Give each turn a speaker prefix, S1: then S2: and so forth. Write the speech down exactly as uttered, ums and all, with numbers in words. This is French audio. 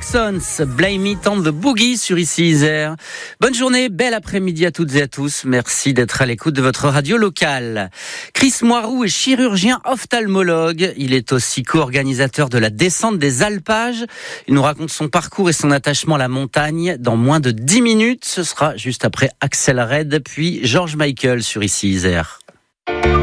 S1: Parsons, Blame It on the Boogie sur Ici Isère. Bonne journée, bel après-midi à toutes et à tous. Merci d'être à l'écoute de votre radio locale. Chris Moiroux est chirurgien ophtalmologue. Il est aussi co-organisateur de la descente des alpages. Il nous raconte son parcours et son attachement à la montagne dans moins de dix minutes. Ce sera juste après Axel Red, puis George Michael sur Ici Isère.